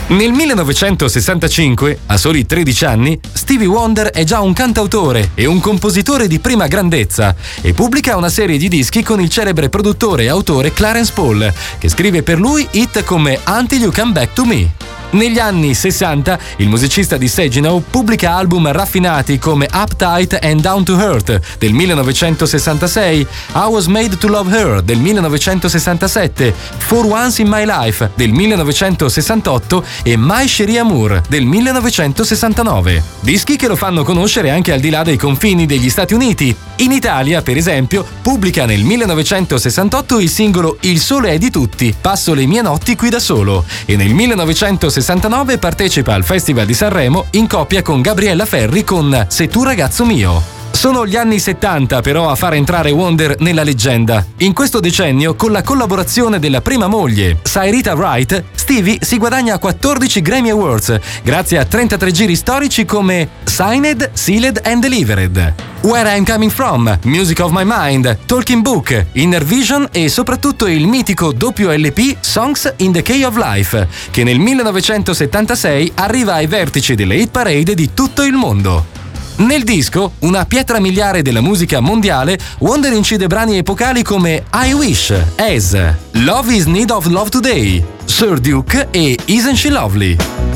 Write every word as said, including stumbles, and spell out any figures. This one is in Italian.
Nel millenovecentosessantacinque, a soli tredici anni, Stevie Wonder è già un cantautore e un compositore di prima grandezza e pubblica una serie di dischi con il celebre produttore e autore Clarence Paul, che scrive per lui hit come Until You Come Back to Me. Negli anni sessanta, il musicista di Saginaw pubblica album raffinati come Uptight and Down to Earth del millenovecentosessantasei, I Was Made to Love Her del millenovecentosessantasette, For Once in My Life del millenovecentosessantotto e My Cherie Amour del millenovecentosessantanove. Dischi che lo fanno conoscere anche al di là dei confini degli Stati Uniti. In Italia, per esempio, pubblica nel millenovecentosessantotto il singolo Il sole è di tutti, passo le mie notti qui da solo, e nel millenovecentosessantanove partecipa al Festival di Sanremo in coppia con Gabriella Ferri con Se tu ragazzo mio. Sono gli anni settanta però a far entrare Wonder nella leggenda. In questo decennio, con la collaborazione della prima moglie, Sairita Wright, Stevie si guadagna quattordici Grammy Awards grazie a trentatré giri storici come Signed, Sealed and Delivered, Where I'm Coming From, Music of My Mind, Talking Book, Inner Vision e soprattutto il mitico doppio L P Songs in the Key of Life, che nel millenovecentosettantasei arriva ai vertici delle hit parade di tutto il mondo. Nel disco, una pietra miliare della musica mondiale, Wonder incide brani epocali come I Wish, As, Love is Need of Love Today, Sir Duke e Isn't She Lovely?